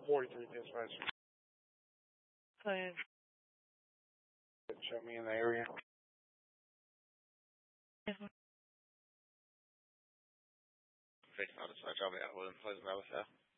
43 dispatch. Please. Show me in the area. Yes, ma'am. Fixing out the dispatch. I'll be out with him. Please,